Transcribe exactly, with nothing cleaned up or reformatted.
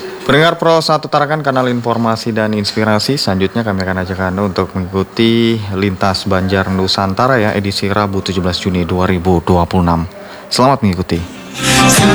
Pendengar Pro satu Tarakan, kanal informasi dan inspirasi. Selanjutnya kami akan ajak Anda untuk mengikuti Lintas Banjar Nusantara ya, edisi Rabu tujuh belas Juni dua ribu dua puluh enam. Selamat mengikuti.